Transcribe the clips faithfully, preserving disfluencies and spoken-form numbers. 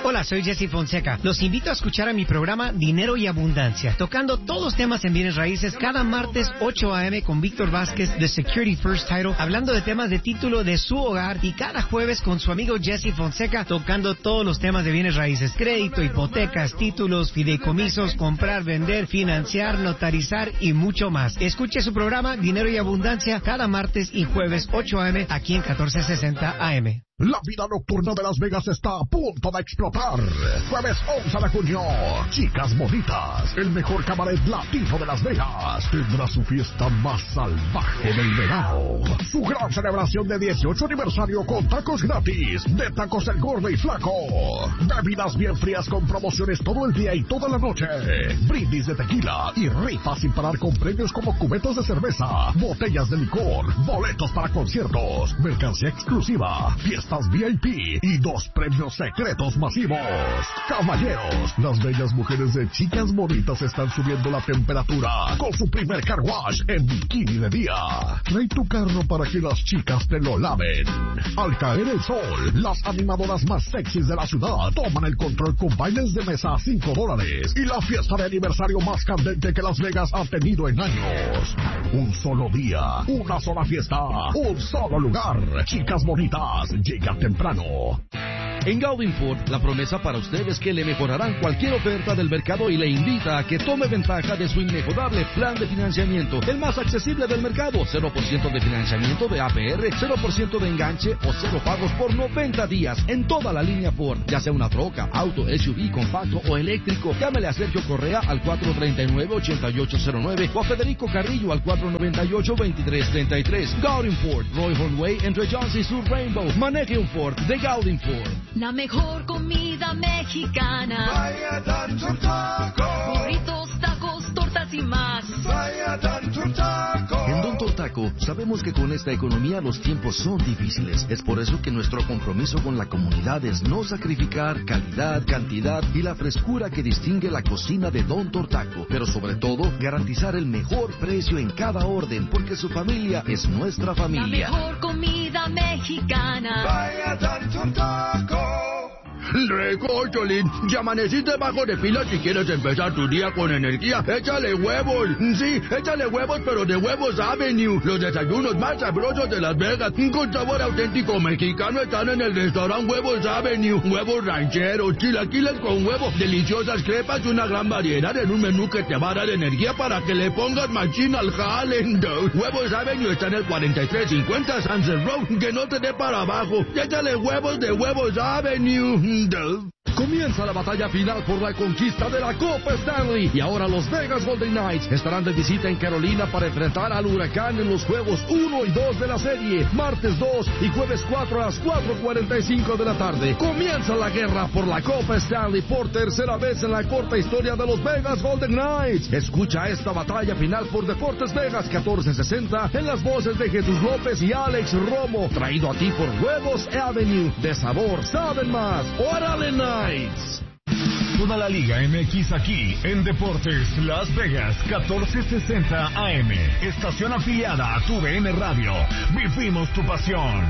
Hola, soy Jesse Fonseca. Los invito a escuchar a mi programa Dinero y Abundancia, tocando todos los temas en bienes raíces cada martes ocho a eme con Víctor Vázquez de Security First Title, hablando de temas de título de su hogar, y cada jueves con su amigo Jesse Fonseca tocando todos los temas de bienes raíces: crédito, hipotecas, títulos, fideicomisos, comprar, vender, financiar, notarizar y mucho más. Escuche su programa Dinero y Abundancia cada martes y jueves ocho a eme aquí en catorce sesenta A M. La vida nocturna de Las Vegas está a punto de explotar. Jueves once de junio, Chicas Bonitas, el mejor cabaret latino de Las Vegas, tendrá su fiesta más salvaje del verano. Su gran celebración de dieciocho aniversario con tacos gratis, de Tacos El Gordo y Flaco. Bebidas bien frías con promociones todo el día y toda la noche. Brindis de tequila y rifas sin parar con premios como cubetas de cerveza, botellas de licor, boletos para conciertos, mercancía exclusiva, fiesta V I P y dos premios secretos masivos. Caballeros, las bellas mujeres de Chicas Bonitas están subiendo la temperatura con su primer car wash en bikini de día. Trae tu carro para que las chicas te lo laven. Al caer el sol, las animadoras más sexys de la ciudad toman el control con bailes de mesa a cinco dólares y la fiesta de aniversario más candente que Las Vegas ha tenido en años. Un solo día, una sola fiesta, un solo lugar. Chicas Bonitas, llega temprano. En Gaudin Ford, la promesa para usted es que le mejorarán cualquier oferta del mercado y le invita a que tome ventaja de su inmejorable plan de financiamiento, el más accesible del mercado. cero por ciento de financiamiento de A P R, cero por ciento de enganche o cero pagos por noventa días en toda la línea Ford, ya sea una troca, auto, S U V, compacto o eléctrico. Llámele a Sergio Correa al cuatro tres nueve, ocho ocho cero nueve o a Federico Carrillo al cuatro nueve ocho, dos tres tres tres. Gaudin Ford, Roy Hornway entre Jones y Sur Rainbow. Maneje un Ford de Gaudin Ford. La mejor comida mexicana. Vaya tanto taco. Burritos, tacos, tortas y más. Vaya tanto taco. En Don Tortaco sabemos que con esta economía los tiempos son difíciles. Es por eso que nuestro compromiso con la comunidad es no sacrificar calidad, cantidad y la frescura que distingue la cocina de Don Tortaco. Pero sobre todo, garantizar el mejor precio en cada orden, porque su familia es nuestra familia. La mejor comida mexicana. Vaya tanto taco. Rico, Cholín, ya amaneciste bajo de pila. Si quieres empezar tu día con energía, échale huevos. Sí, échale huevos, pero de Huevos Avenue. Los desayunos más sabrosos de Las Vegas, con sabor auténtico mexicano, están en el restaurante Huevos Avenue. Huevos rancheros, chilaquiles con huevo, deliciosas crepas y una gran variedad en un menú que te va a dar energía para que le pongas machín al jale. Huevos Avenue está en el cuarenta y tres cincuenta Sunset Road, que no te dé para abajo. Échale huevos de Huevos Avenue. Comienza la batalla final por la conquista de la Copa Stanley y ahora los Vegas Golden Knights estarán de visita en Carolina para enfrentar al Huracán en los juegos uno y dos de la serie, martes dos y jueves cuatro a las cuatro cuarenta y cinco de la tarde. Comienza la guerra por la Copa Stanley por tercera vez en la corta historia de los Vegas Golden Knights. Escucha esta batalla final por Deportes Vegas catorce sesenta en las voces de Jesús López y Alex Romo, traído a ti por Huevos Avenue. De sabor saben más. ¡Órale, Knights! Toda la Liga M X aquí en Deportes Las Vegas catorce sesenta A M. Estación afiliada a tu V N Radio. Vivimos tu pasión.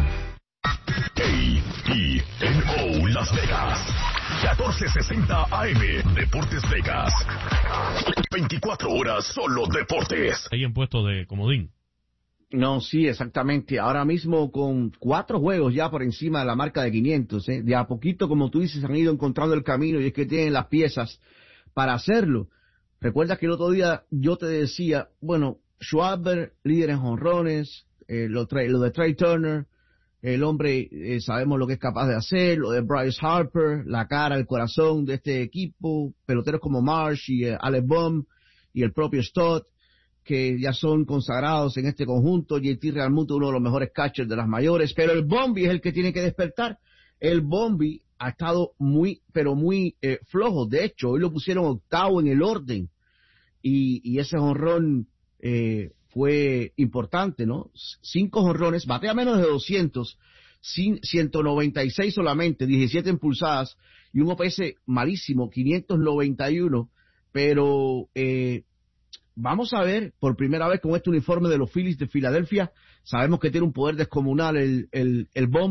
K I N O Las Vegas catorce sesenta A M. Deportes Vegas. veinticuatro horas solo deportes. Ahí en puesto de comodín. No, sí, exactamente. Ahora mismo con cuatro juegos ya por encima de la marca de quinientos, ¿eh? De a poquito, como tú dices, han ido encontrando el camino y es que tienen las piezas para hacerlo. Recuerda que el otro día yo te decía, bueno, Schwarber, líder en jonrones, eh, lo, lo de Trey Turner, el hombre, eh, sabemos lo que es capaz de hacer, lo de Bryce Harper, la cara, el corazón de este equipo, peloteros como Marsh y eh, Alec Bohm y el propio Stott, que ya son consagrados en este conjunto. J T Realmuto, uno de los mejores catchers de las mayores, pero el Bombi es el que tiene que despertar. El Bombi ha estado muy, pero muy eh, flojo. De hecho, hoy lo pusieron octavo en el orden, y, y ese jonrón eh, fue importante, ¿no? Cinco jonrones, batea menos de doscientos, ciento noventa y seis solamente, diecisiete impulsadas, y un O P S malísimo, quinientos noventa y uno, pero... Eh, Vamos a ver, por primera vez con este uniforme de los Phillies de Filadelfia, sabemos que tiene un poder descomunal el, el, el Bombi,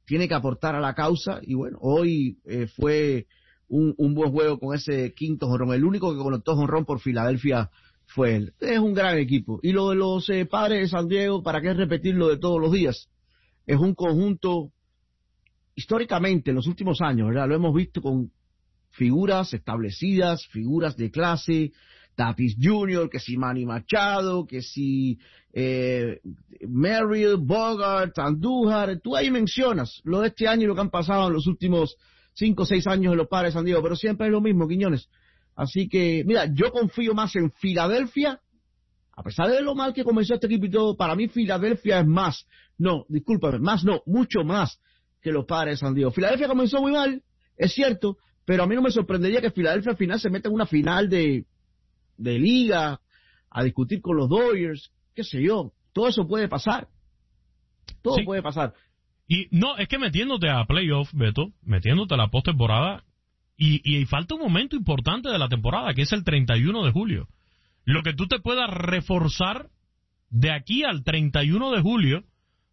tiene que aportar a la causa, y bueno, hoy eh, fue un, un buen juego con ese quinto jonrón. El único que conectó jonrón por Filadelfia fue él. Es un gran equipo. Y lo de los eh, Padres de San Diego, ¿para qué repetirlo de todos los días? Es un conjunto, históricamente, en los últimos años, ¿verdad? Lo hemos visto con figuras establecidas, figuras de clase, Tatis junior, que si Manny Machado, que si eh, Merrill, Bogart, Andújar, tú ahí mencionas lo de este año y lo que han pasado en los últimos cinco o seis años en los Padres de San Diego, pero siempre es lo mismo, Quiñones. Así que, mira, yo confío más en Filadelfia, a pesar de lo mal que comenzó este equipo y todo, para mí Filadelfia es más, no, discúlpame, más no, mucho más que los Padres de San Diego. Filadelfia comenzó muy mal, es cierto, pero a mí no me sorprendería que Filadelfia al final se meta en una final de de liga, a discutir con los Dodgers, qué sé yo, todo eso puede pasar, todo sí. puede pasar. Y no, es que metiéndote a playoff, Beto, metiéndote a la postemporada, y, y falta un momento importante de la temporada, que es el treinta y uno de julio. Lo que tú te puedas reforzar de aquí al treinta y uno de julio,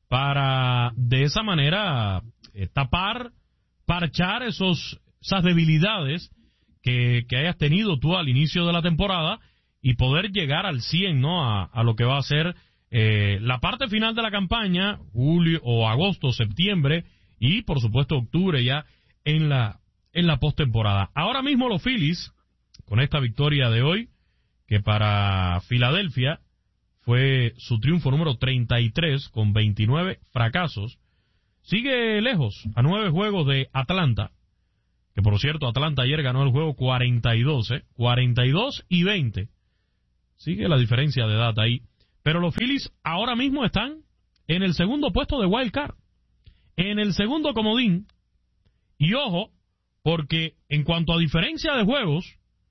para de esa manera eh, tapar, parchar esos, esas debilidades Que, que hayas tenido tú al inicio de la temporada y poder llegar al cien, ¿no? A, a lo que va a ser eh, la parte final de la campaña, julio o agosto, septiembre y por supuesto octubre ya en la en la postemporada. Ahora mismo los Phillies, con esta victoria de hoy, que para Filadelfia fue su triunfo número treinta y tres con veintinueve fracasos, sigue lejos a nueve juegos de Atlanta. Que por cierto, Atlanta ayer ganó el juego cuarenta y dos, ¿eh? cuarenta y dos y veinte. Sigue la diferencia de edad ahí. Pero los Phillies ahora mismo están en el segundo puesto de Wild Card. En el segundo comodín. Y ojo, porque en cuanto a diferencia de juegos,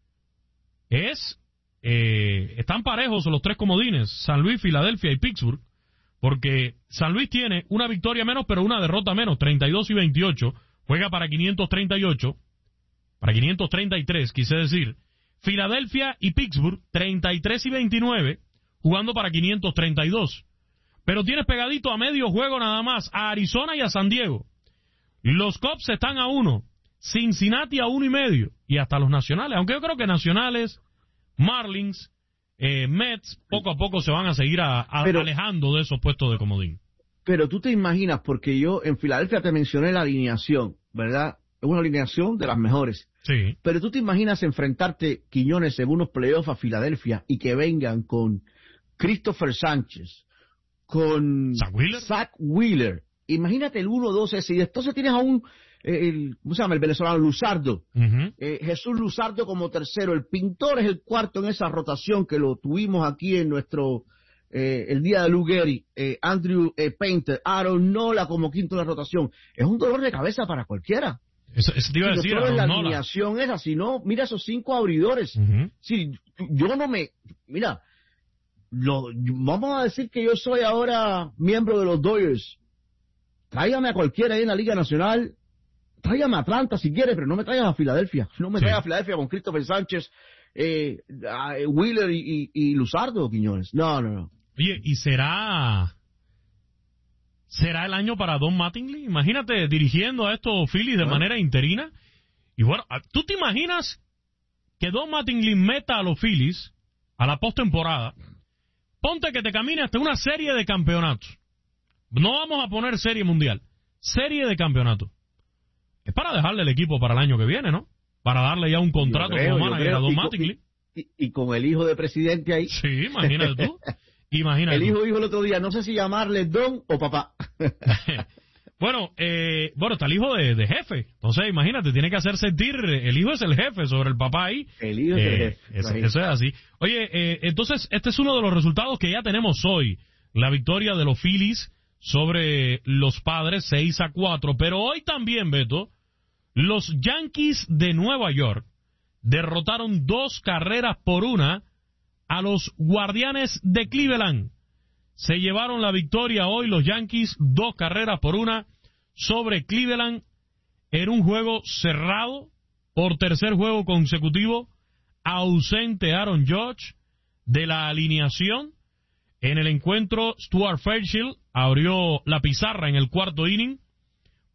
es eh, están parejos los tres comodines, San Luis, Filadelfia y Pittsburgh. Porque San Luis tiene una victoria menos, pero una derrota menos, treinta y dos y veintiocho. Juega para quinientos treinta y ocho, para quinientos treinta y tres, quise decir. Filadelfia y Pittsburgh, treinta y tres y veintinueve, jugando para quinientos treinta y dos. Pero tienes pegadito a medio juego nada más a Arizona y a San Diego. Los Cubs están a uno, Cincinnati a uno y medio, y hasta los Nacionales. Aunque yo creo que Nacionales, Marlins, eh, Mets, poco a poco se van a seguir a, a, Pero... alejando de esos puestos de comodín. Pero tú te imaginas, porque yo en Filadelfia te mencioné la alineación, ¿verdad? Es una alineación de las mejores. Sí. Pero tú te imaginas enfrentarte, Quiñones, en unos playoffs a Filadelfia y que vengan con Christopher Sánchez, con Zach Wheeler. Zach Wheeler. Imagínate el uno dos ese. Y entonces tienes a un, eh, el, ¿cómo se llama? El venezolano Luzardo. Uh-huh. Eh, Jesús Luzardo como tercero. El Pintor es el cuarto en esa rotación que lo tuvimos aquí en nuestro... Eh, el día de Lou Gehrig, eh, Andrew eh, Painter, Aaron Nola como quinto de la rotación. Es un dolor de cabeza para cualquiera. Eso, eso te iba a decir, Aaron la Nola. Alineación esa, si no, mira esos cinco abridores. Uh-huh. Si yo no me, mira, lo, vamos a decir que yo soy ahora miembro de los Dodgers. Tráigame a cualquiera ahí en la Liga Nacional. Tráigame a Atlanta si quiere, pero no me traigas a Filadelfia. No me sí. traigas a Filadelfia con Christopher Sánchez, eh, Wheeler y, y, y Luzardo, Quiñones. No, no, no. Oye, ¿y será será el año para Don Mattingly? Imagínate dirigiendo a estos Phillies de bueno. manera interina. Y bueno, ¿tú te imaginas que Don Mattingly meta a los Phillies a la postemporada? Ponte que te camine hasta una serie de campeonatos. No vamos a poner serie mundial. Serie de campeonatos. Es para dejarle el equipo para el año que viene, ¿no? Para darle ya un contrato creo, como manager a Don y Mattingly. Con, y, y con el hijo de presidente ahí. Sí, imagínate tú. Imagínate. El hijo dijo el otro día, no sé si llamarle Don o papá. bueno, eh, bueno, está el hijo de, de jefe. Entonces, imagínate, tiene que hacer sentir, el hijo es el jefe sobre el papá ahí. El hijo es eh, el jefe. Eso, eso es así. Oye, eh, entonces, este es uno de los resultados que ya tenemos hoy. La victoria de los Phillies sobre los Padres, seis a cuatro. Pero hoy también, Beto, los Yankees de Nueva York derrotaron dos carreras por una a los Guardianes de Cleveland. Se llevaron la victoria hoy los Yankees, dos carreras por una sobre Cleveland, en un juego cerrado, por tercer juego consecutivo, ausente Aaron Judge de la alineación. En el encuentro, Stuart Fairchild abrió la pizarra en el cuarto inning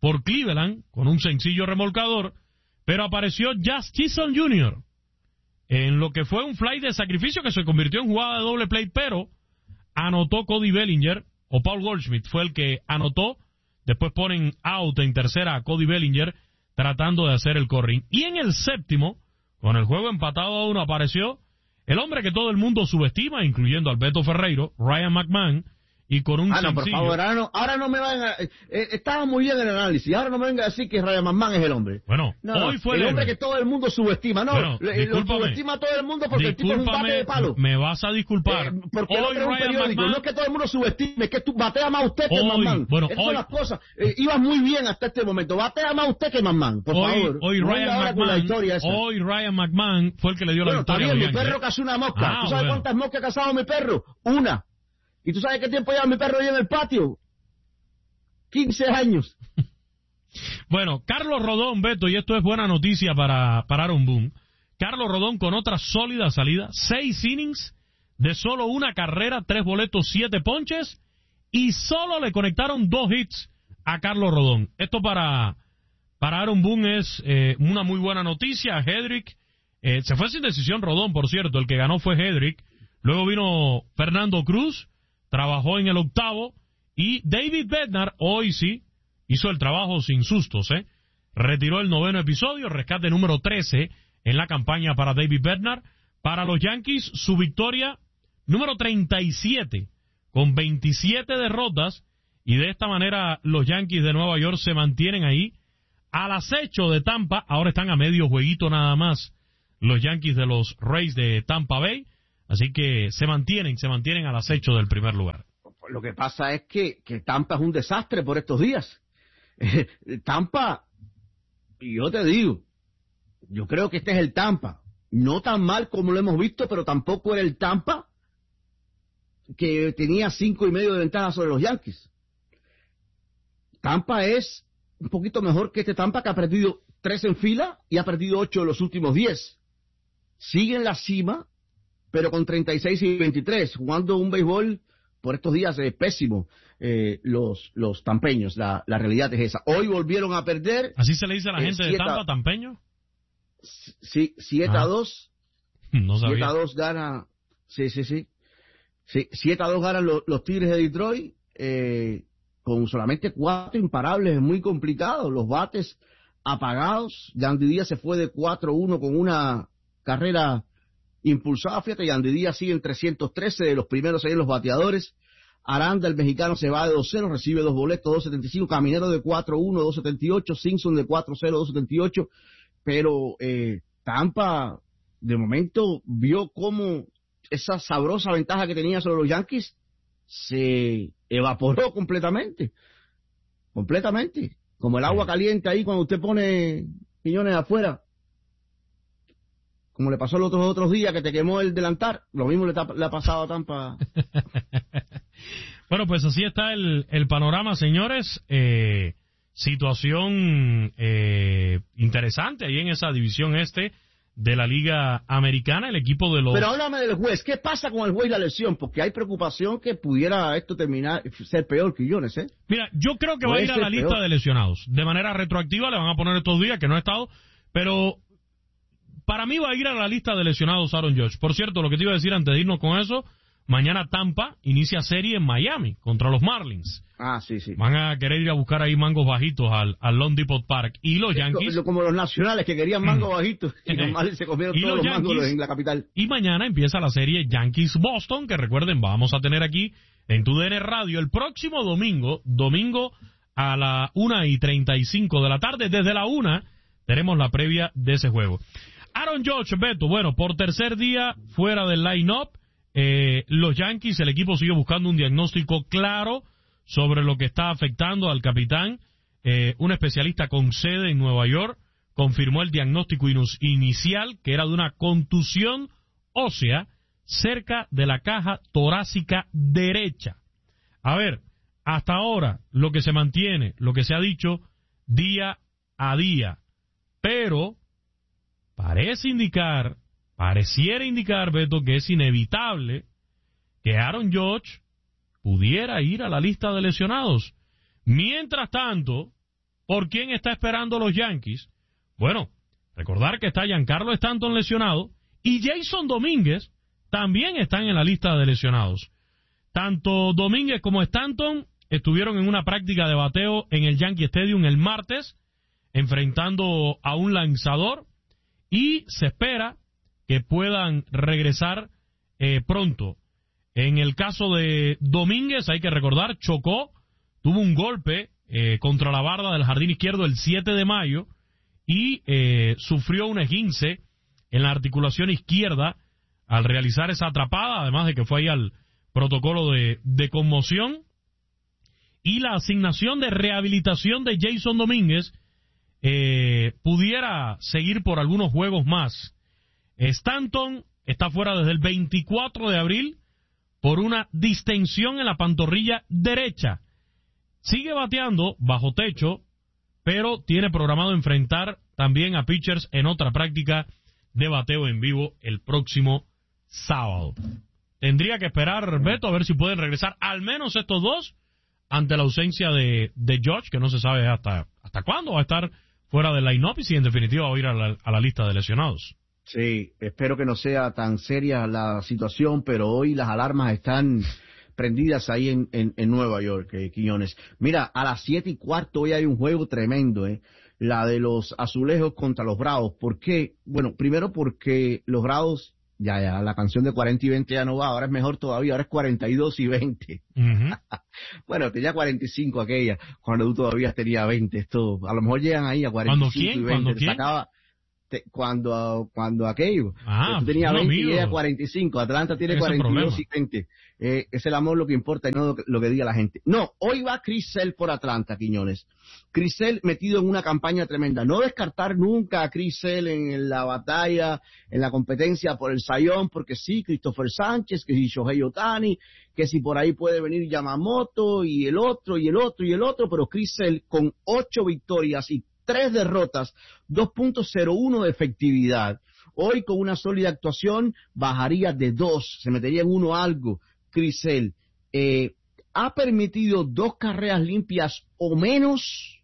por Cleveland con un sencillo remolcador, pero apareció Jazz Chisholm junior en lo que fue un fly de sacrificio que se convirtió en jugada de doble play, pero anotó Cody Bellinger, o Paul Goldschmidt fue el que anotó. Después ponen out en tercera a Cody Bellinger tratando de hacer el corring. Y en el séptimo, con el juego empatado a uno, apareció el hombre que todo el mundo subestima, incluyendo Alberto Ferreiro, Ryan McMahon, y con un ah, no, sencillo... por favor, ahora no, ahora no me van a... Eh, eh, estaba muy bien el análisis, ahora no me venga a decir que Ryan McMahon es el hombre. Bueno, no, hoy fue el, el hombre que todo el mundo subestima, no, bueno, le, lo subestima todo el mundo porque el tipo es un bate de palo. Me vas a disculpar. Eh, porque hoy es un periódico, McMahon... no es que todo el mundo subestime, es que tú batea más usted que hoy, McMahon. Bueno, Esas hoy, son las cosas. Eh, ibas muy bien hasta este momento, batea más usted que McMahon, por hoy, favor. Hoy no Ryan McMahon, hoy Ryan McMahon fue el que le dio bueno, la victoria. Está bien, a mi Yankees. perro cazó una mosca. Ah, ¿Tú sabes bueno. cuántas moscas ha cazado mi perro? Una. ¿Y tú sabes qué tiempo lleva mi perro ahí en el patio? quince años. Bueno, Carlos Rodón, Beto, y esto es buena noticia para, para Aaron Boone. Carlos Rodón con otra sólida salida, seis innings de solo una carrera, tres boletos, siete ponches, y solo le conectaron dos hits a Carlos Rodón. Esto para, para Aaron Boone es eh, una muy buena noticia. Hedrick, eh, se fue sin decisión Rodón, por cierto, el que ganó fue Hedrick. Luego vino Fernando Cruz, trabajó en el octavo, y David Bednar, hoy sí, hizo el trabajo sin sustos, ¿eh? Retiró el noveno episodio, rescate número trece en la campaña para David Bednar. Para los Yankees, su victoria número treinta y siete, con veintisiete derrotas, y de esta manera los Yankees de Nueva York se mantienen ahí al acecho de Tampa. Ahora están a medio jueguito nada más los Yankees de los Rays de Tampa Bay, así que se mantienen, se mantienen al acecho del primer lugar. Lo que pasa es que, que Tampa es un desastre por estos días. Tampa, y yo te digo, yo creo que este es el Tampa. No tan mal como lo hemos visto, pero tampoco era el Tampa que tenía cinco y medio de ventaja sobre los Yankees. Tampa es un poquito mejor que este Tampa que ha perdido tres en fila y ha perdido ocho de los últimos diez. Sigue en la cima, pero con treinta y seis y veintitrés, jugando un béisbol por estos días es pésimo, eh, los los tampeños, la, la realidad es esa. Hoy volvieron a perder. ¿Así se le dice a la eh, gente de Tampa, tampeño? Sí, siete a dos. No sabía. siete a dos gana, sí, sí, sí. sí siete a dos ganan los, los Tigres de Detroit, eh, con solamente cuatro imparables, es muy complicado. Los bates apagados. Yandy Díaz se fue de cuatro uno con una carrera impulsada, fíjate, Yandy Díaz sigue en trescientos trece, de los primeros ahí en los bateadores. Aranda, el mexicano, se va de dos cero, recibe dos boletos, dos setenta y cinco. Caminero de cuatro uno, dos setenta y ocho. Simpson de cuatro cero, dos setenta y ocho. Pero eh, Tampa, de momento, vio cómo esa sabrosa ventaja que tenía sobre los Yankees se evaporó completamente. Completamente. Como el agua caliente ahí cuando usted pone piñones afuera. Como le pasó los otros otros días que te quemó el delantar, lo mismo le, le ha pasado a Tampa. Bueno, pues así está el, el panorama, señores. Eh, situación eh, interesante ahí en esa división este de la Liga Americana, el equipo de los... Pero háblame del juez, ¿qué pasa con el juez y la lesión? Porque hay preocupación que pudiera esto terminar, ser peor, Quillones, ¿eh? Mira, yo creo que va a ir a la lista de lesionados. De manera retroactiva le van a poner estos días que no ha estado, pero... Para mí va a ir a la lista de lesionados Aaron Judge. Por cierto, lo que te iba a decir antes de irnos con eso, mañana Tampa inicia serie en Miami contra los Marlins. Ah, sí, sí. Van a querer ir a buscar ahí mangos bajitos al, al Lone Depot Park. Y los Yankees... Como los nacionales que querían mangos bajitos y los Marlins se comieron todos los, los mangos en la capital. Y mañana empieza la serie Yankees-Boston, que recuerden, vamos a tener aquí en tu D N Radio el próximo domingo, domingo a la una y treinta y cinco de la tarde. Desde la una tenemos la previa de ese juego. Aaron Judge, Beto, bueno, por tercer día fuera del line-up, eh, los Yankees, el equipo sigue buscando un diagnóstico claro sobre lo que está afectando al capitán. Eh, un especialista con sede en Nueva York confirmó el diagnóstico inus- inicial, que era de una contusión ósea cerca de la caja torácica derecha. A ver, hasta ahora, lo que se mantiene, lo que se ha dicho día a día, pero... Parece indicar, pareciera indicar, Beto, que es inevitable que Aaron Judge pudiera ir a la lista de lesionados. Mientras tanto, ¿Por quién está esperando los Yankees? Bueno, recordar que está Giancarlo Stanton lesionado y Jason Domínguez también están en la lista de lesionados. Tanto Domínguez como Stanton estuvieron en una práctica de bateo en el Yankee Stadium el martes, enfrentando a un lanzador, y se espera que puedan regresar eh, pronto. En el caso de Domínguez, hay que recordar, chocó, tuvo un golpe eh, contra la barda del jardín izquierdo el siete de mayo y eh, sufrió un esguince en la articulación izquierda al realizar esa atrapada, además de que fue ahí al protocolo de, de conmoción. Y la asignación de rehabilitación de Jason Domínguez eh, pudiera seguir por algunos juegos más. Stanton está fuera desde el veinticuatro de abril por una distensión en la pantorrilla derecha. Sigue bateando bajo techo, pero tiene programado enfrentar también a pitchers en otra práctica de bateo en vivo el próximo sábado. Tendría que esperar, Beto, a ver si pueden regresar al menos estos dos ante la ausencia de, de George, que no se sabe hasta, hasta cuándo va a estar fuera del line-up y si en definitiva va a ir a la, a la lista de lesionados. Sí, espero que no sea tan seria la situación, pero hoy las alarmas están prendidas ahí en, en, en Nueva York, eh, Quiñones. Mira, a las siete y cuarto hoy hay un juego tremendo, eh, la de los Azulejos contra los Bravos. ¿Por qué? Bueno, primero porque los Bravos, ya, ya, la canción de cuarenta y veinte ya no va, ahora es mejor todavía, ahora es cuarenta y dos y veinte. Uh-huh. Bueno, tenía cuarenta y cinco aquella, cuando tú todavía tenías veinte, esto, a lo mejor llegan ahí a cuarenta y cinco y veinte. ¿Cuándo quién? Sacaba, te, cuando, cuando aquello, ah, tú tenías veinte y ella cuarenta y cinco, Atlanta tiene cuarenta y dos y veinte. Eh, es el amor lo que importa y no lo que, lo que diga la gente. No, hoy va Chris Sale por Atlanta, Quiñones. Chris Sale metido en una campaña tremenda. No descartar nunca a Chris Sale en la batalla, en la competencia por el Sayón, porque sí, Christopher Sánchez, que si Shohei Ohtani, que si por ahí puede venir Yamamoto y el otro y el otro y el otro, pero Chris Sale con ocho victorias y tres derrotas, dos punto cero uno de efectividad. Hoy con una sólida actuación bajaría de dos, se metería en uno algo. Chris Sale eh, ha permitido dos carreras limpias o menos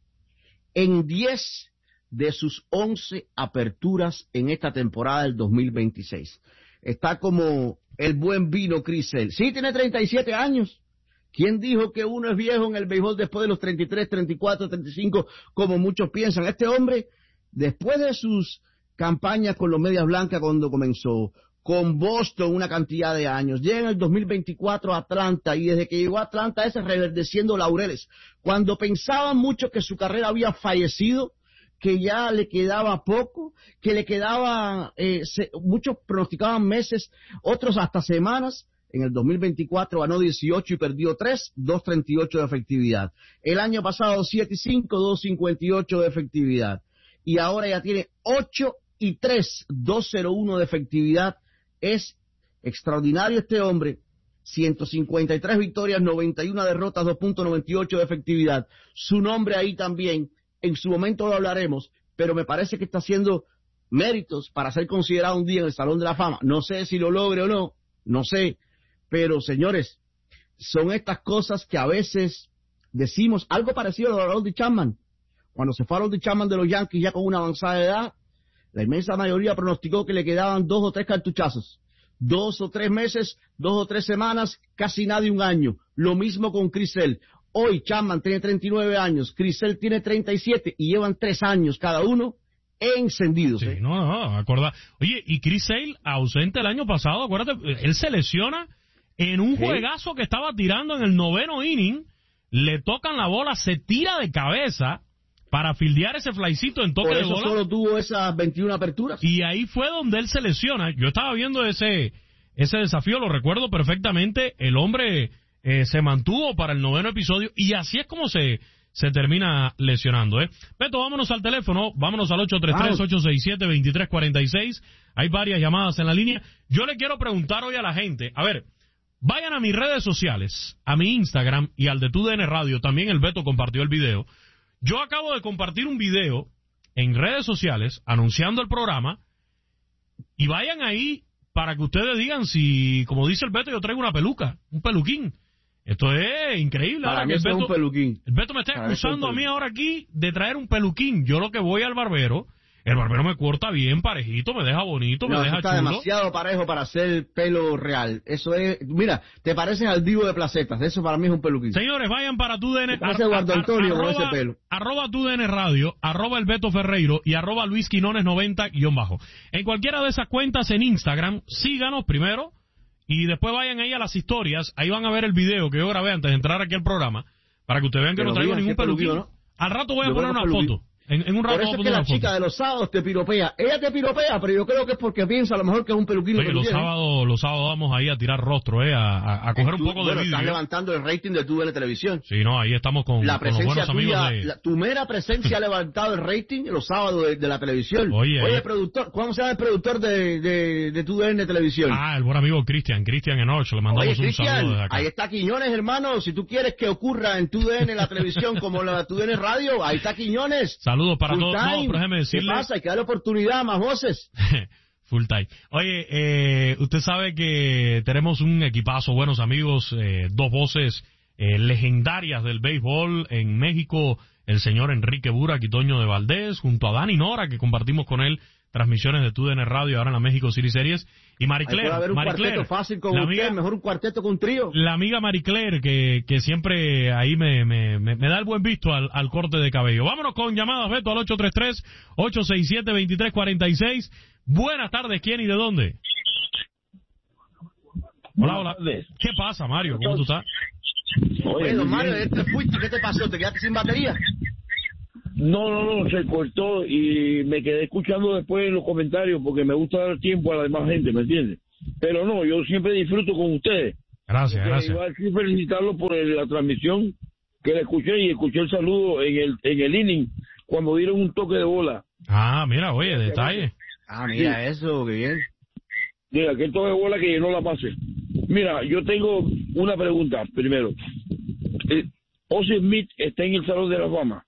en diez de sus once aperturas en esta temporada del dos mil veintiséis. Está como el buen vino Chris Sale. Sí, tiene treinta y siete años. ¿Quién dijo que uno es viejo en el béisbol después de los treinta y tres, treinta y cuatro, treinta y cinco, como muchos piensan? Este hombre, después de sus campañas con los Medias Blancas cuando comenzó, con Boston una cantidad de años, llega en el dos mil veinticuatro a Atlanta y desde que llegó a Atlanta es reverdeciendo laureles. Cuando pensaban muchos que su carrera había fallecido, que ya le quedaba poco, que le quedaba, eh, se, muchos pronosticaban meses, otros hasta semanas. En el dos mil veinticuatro ganó dieciocho y perdió tres, dos treinta y ocho de efectividad. El año pasado siete y cinco, dos cincuenta y ocho de efectividad. Y ahora ya tiene ocho y tres, dos cero uno de efectividad. Es extraordinario este hombre, ciento cincuenta y tres victorias, noventa y una derrotas, dos punto noventa y ocho de efectividad. Su nombre ahí también, en su momento lo hablaremos, pero me parece que está haciendo méritos para ser considerado un día en el Salón de la Fama. No sé si lo logre o no, no sé, pero señores, son estas cosas que a veces decimos, algo parecido a lo de Aroldis Chapman. Cuando se fue Aroldis Chapman de los Yankees ya con una avanzada edad, la inmensa mayoría pronosticó que le quedaban dos o tres cartuchazos. Dos o tres meses, dos o tres semanas, casi nadie un año. Lo mismo con Chris Sale. Hoy Chapman tiene treinta y nueve años, Chris Sale tiene treinta y siete y llevan tres años cada uno encendidos. Sí, ¿eh? no, no, acuerda. Oye, y Chris Sale, ausente el año pasado, acuérdate, él se lesiona en un ¿Sí? juegazo que estaba tirando en el noveno inning, le tocan la bola, se tira de cabeza para fildear ese flycito en toque Por de eso bola. Solo tuvo esas veintiuna aperturas. Y ahí fue donde él se lesiona. Yo estaba viendo ese ese desafío, lo recuerdo perfectamente. El hombre eh, se mantuvo para el noveno episodio y así es como se, se termina lesionando. ¿eh? Beto, vámonos al teléfono, vámonos al ocho tres tres, ocho seis siete, dos tres cuatro seis. Hay varias llamadas en la línea. Yo le quiero preguntar hoy a la gente, a ver, vayan a mis redes sociales, a mi Instagram y al de Tu D N Radio, también el Beto compartió el video. Yo acabo de compartir un video en redes sociales anunciando el programa y vayan ahí para que ustedes digan si, como dice el Beto, yo traigo una peluca, un peluquín. Esto es increíble. Para ahora mí que el eso es Beto, un peluquín. el Beto me está Para mí eso es un acusando a mí peluquín. ahora aquí de traer un peluquín. Yo lo que voy al barbero, el barbero me corta bien, parejito, me deja bonito, No, me eso deja está chulo. demasiado parejo para hacer pelo real. Eso es, mira, te pareces al Divo de Placetas. Eso para mí es un peluquín. Señores, vayan para tu D N. Hace Eduardo Antonio con ese pelo. Arroba tu D N Radio, arroba el Beto Ferreiro y arroba Luis Quinones noventa guión bajo. En cualquiera de esas cuentas en Instagram, síganos primero y después vayan ahí a las historias. Ahí van a ver el video que yo grabé antes de entrar aquí al programa para que ustedes vean que Pero no traigo mira, ningún qué peluquín, peluquín. ¿no? Al rato voy a Yo poner veo una peluquín. foto. En, en un rato Por eso voy a es que poner la una foto. chica de los sábados te piropea. Ella te piropea, pero yo creo que es porque piensa a lo mejor que es un peluquín. lo Oye, que los tú tienes. sábados, los sábados vamos ahí a tirar rostro, eh, a, a, a coger un Tú- poco bueno, de estás vídeo. levantando el rating de tu de la televisión. Sí, no, ahí estamos con, La con los presencia buenos amigos tuya, de... la- tu mera presencia ha levantado el rating los sábados de, de la televisión. Oye, ahí- productor, ¿cómo se llama el productor de, de, de tu D N Televisión? Ah, el buen amigo Cristian, Cristian Enoch, le mandamos Oye, un saludo Cristian, desde acá. ahí está Quiñones, hermano. Si tú quieres que ocurra en tu D N la televisión como la de tu D N Radio, ahí está Quiñones. Saludos para Full todos. No, time. pero déjeme decirle... ¿Qué pasa? Hay que darle oportunidad a más voces. Full time. Oye, eh, usted sabe que tenemos un equipazo, buenos amigos, eh, dos voces eh, legendarias del béisbol en México, el señor Enrique Burak y Toño de Valdés, junto a Dani Nora, que compartimos con él transmisiones de T U D N Radio ahora en la México City Series, y Marie Ahí puede Claire. haber un Marie cuarteto Claire, fácil con la usted, amiga- mejor un cuarteto con un trío. La amiga Marie Claire, que, que siempre ahí me, me, me, me da el buen visto al, al corte de cabello. Vámonos con llamadas, Beto, al ocho tres tres, ocho seis siete, dos tres cuatro seis. Buenas tardes, ¿quién y de dónde? Hola, hola. ¿Qué pasa, Mario? ¿Cómo tú estás? Oye, don Mario, ¿eh, te fuiste? ¿Qué te pasó? ¿Te quedaste sin batería? No, no, no, se cortó y me quedé escuchando después en los comentarios porque me gusta dar tiempo a la demás gente, ¿me entiendes? Pero no, yo siempre disfruto con ustedes. Gracias, Porque gracias. Igual sí felicitarlo por el- la transmisión que le escuché y escuché el saludo en el en el inning cuando dieron un toque de bola. Ah, mira, oye, detalle. Ah, mira eso, qué bien. Mira, aquel toque de bola que llenó la base. Mira, yo tengo una pregunta primero. Eh, Ozzie Smith está en el Salón de la Fama.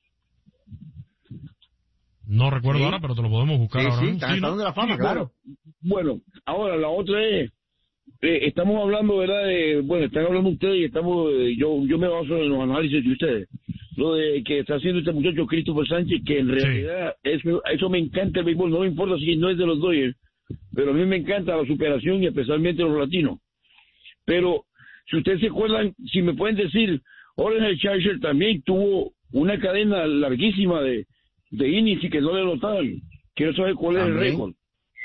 No recuerdo Sí. ahora, pero te lo podemos buscar Sí, ahora. sí, ¿no? está en el ¿no? Salón de la Fama, claro. Bueno, ahora la otra es, eh, estamos hablando, ¿verdad? De, bueno, están hablando ustedes y estamos, eh, yo yo me baso en los análisis de ustedes. Lo de que está haciendo este muchacho Christopher Sánchez, que en realidad eso, eso me encanta el béisbol, no me importa si no es de los Dodgers, pero a mí me encanta la superación y especialmente los latinos. Pero si ustedes se acuerdan, si me pueden decir, Oren Hershiser también tuvo una cadena larguísima de, de innings y que no le notaban. Quiero saber cuál es el También. récord.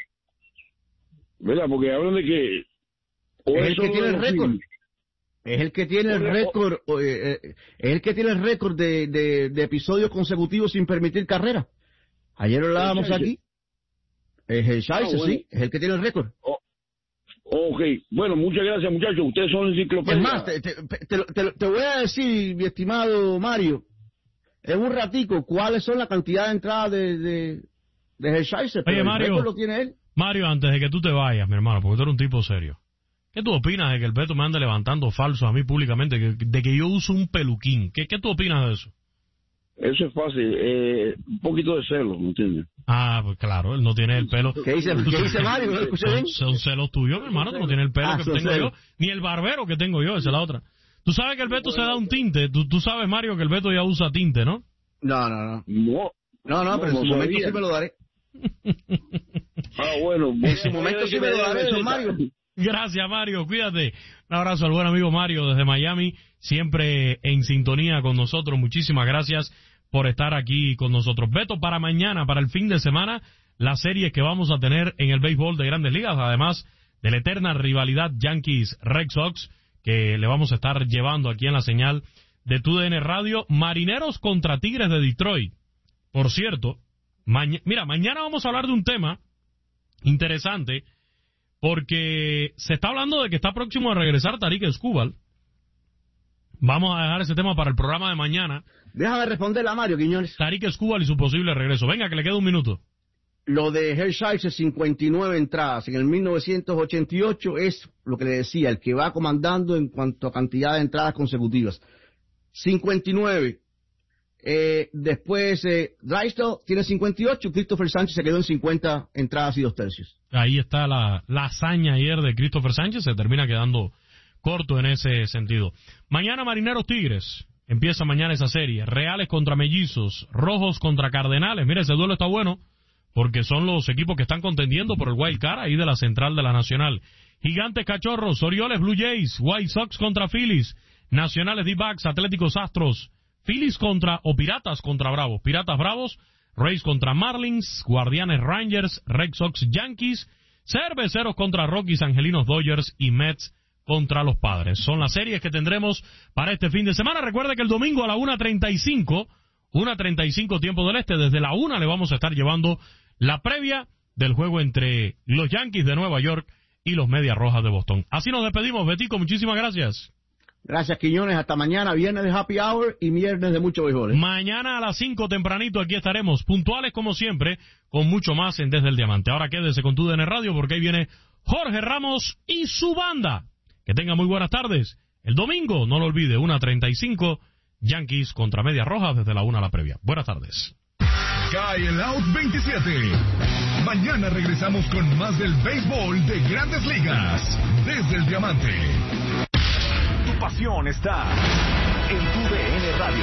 ¿Verdad? Porque hablan de que... o Es el eso que lo tiene de el los récord. innings. Es el que tiene el Oye, récord, o, eh, eh, es el que tiene el récord de, de, de episodios consecutivos sin permitir carrera. Ayer lo hablábamos Scheisse. aquí. Es el Scheisse, Ah, bueno. sí, es el que tiene el récord. Ok, bueno, muchas gracias muchachos, ustedes son enciclopedia. Es más, te, te, te, lo- te lo- te voy a decir, mi estimado Mario, en un ratico, cuáles son la cantidad de entradas de, de, de Hershiser, pero Oye, el Mario. récord lo tiene él. Mario, antes de que tú te vayas, mi hermano, porque tú eres un tipo serio. ¿Qué tú opinas de que el Beto me ande levantando falsos a mí públicamente, que- de que yo uso un peluquín? ¿Qué, qué tú opinas de eso? Eso es fácil, eh, un poquito de celo, ¿me entiendes? Ah, pues claro, él no tiene el pelo. ¿Qué dice, Tú ¿qué sabes- dice Mario? ¿No lo escuché bien? Son, son celos tuyos, mi hermano, tú no tienes el pelo Ah, que son tengo celos. yo, ni el barbero que tengo yo, esa es la otra. Tú sabes que el Beto se da un tinte, tú, tú sabes, Mario, que el Beto ya usa tinte, ¿no? No, no, no. No. No, no, pero en no su momento sabía. sí me lo daré. Ah, bueno. En su momento sí me lo daré, don Mario. Gracias, Mario, cuídate. Un abrazo al buen amigo Mario desde Miami, siempre en sintonía con nosotros. Muchísimas gracias por estar aquí con nosotros. Beto, para mañana, para el fin de semana, las series que vamos a tener en el béisbol de Grandes Ligas, además de la eterna rivalidad Yankees-Red Sox, que le vamos a estar llevando aquí en la señal de T U D N Radio. Marineros contra Tigres de Detroit. Por cierto, maña- mira, mañana vamos a hablar de un tema interesante, porque se está hablando de que está próximo a regresar Tarik Skubal. Vamos a dejar ese tema para el programa de mañana. Déjame responderle a Mario Quiñones. Tarik Skubal y su posible regreso. Venga, que le queda un minuto. Lo de Hershiser, cincuenta y nueve entradas en el mil novecientos ochenta y ocho, es lo que le decía, el que va comandando en cuanto a cantidad de entradas consecutivas. cincuenta y nueve. Eh, después, eh, Drysdale tiene cincuenta y ocho, Christopher Sánchez se quedó en cincuenta entradas y dos tercios. Ahí está la, la hazaña ayer de Christopher Sánchez, se termina quedando corto en ese sentido. Mañana Marineros Tigres. Empieza mañana esa serie. Reales contra Mellizos. Rojos contra Cardenales. Mira, ese duelo está bueno porque son los equipos que están contendiendo por el Wild Card ahí de la central de la Nacional. Gigantes Cachorros. Orioles Blue Jays. White Sox contra Phillies. Nacionales D-Backs. Atléticos Astros. Phillies contra, o Piratas contra Bravos. Piratas Bravos. Rays contra Marlins. Guardianes Rangers. Red Sox Yankees. Cerveceros contra Rockies. Angelinos Dodgers. Y Mets contra los Padres. Son las series que tendremos para este fin de semana. Recuerde que el domingo a la una treinta y cinco, una treinta y cinco tiempo del este, desde la una le vamos a estar llevando la previa del juego entre los Yankees de Nueva York y los Medias Rojas de Boston. Así nos despedimos, Betico, muchísimas gracias. Gracias, Quiñones, hasta mañana, viernes de Happy Hour y viernes de mucho béisbol. ¿eh? Mañana a las cinco tempranito aquí estaremos, puntuales como siempre, con mucho más en Desde el Diamante. Ahora quédese con tu D N Radio porque ahí viene Jorge Ramos y su banda. Que tenga muy buenas tardes. El domingo, no lo olvide, una treinta y cinco, Yankees contra Medias Rojas desde la una a la previa. Buenas tardes. Cae el Out veintisiete. Mañana regresamos con más del béisbol de Grandes Ligas. Desde el Diamante. Tu pasión está en tu D N Radio.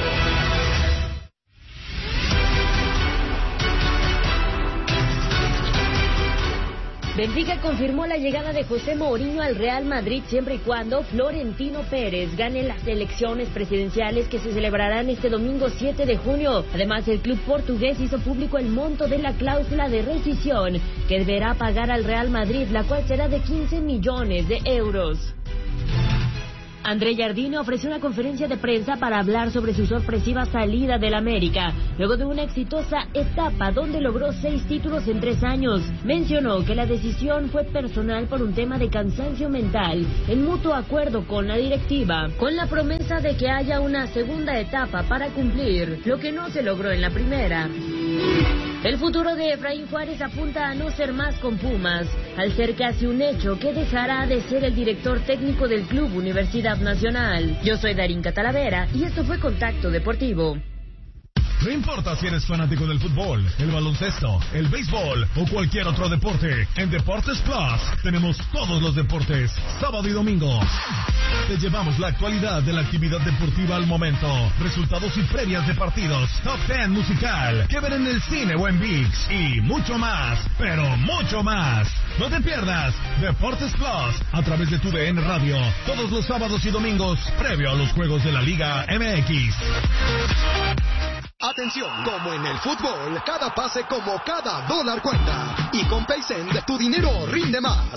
Benfica confirmó la llegada de José Mourinho al Real Madrid siempre y cuando Florentino Pérez gane las elecciones presidenciales que se celebrarán este domingo siete de junio. Además, el club portugués hizo público el monto de la cláusula de rescisión que deberá pagar al Real Madrid, la cual será de quince millones de euros. André Jardine ofreció una conferencia de prensa para hablar sobre su sorpresiva salida del América, luego de una exitosa etapa donde logró seis títulos en tres años. Mencionó que la decisión fue personal por un tema de cansancio mental, en mutuo acuerdo con la directiva, con la promesa de que haya una segunda etapa para cumplir lo que no se logró en la primera. El futuro de Efraín Juárez apunta a no ser más con Pumas, al ser casi un hecho que dejará de ser el director técnico del club Universidad Nacional. Yo soy Darín Catalavera y esto fue Contacto Deportivo. No importa si eres fanático del fútbol, el baloncesto, el béisbol o cualquier otro deporte, en Deportes Plus tenemos todos los deportes, sábado y domingo. Te llevamos la actualidad de la actividad deportiva al momento, resultados y previas de partidos, top ten musical, que ver en el cine o en ViX y mucho más, pero mucho más. No te pierdas Deportes Plus a través de tu D N Radio, todos los sábados y domingos, previo a los juegos de la Liga M X. Atención, como en el fútbol, cada pase como cada dólar cuenta. Y con Paysend tu dinero rinde más.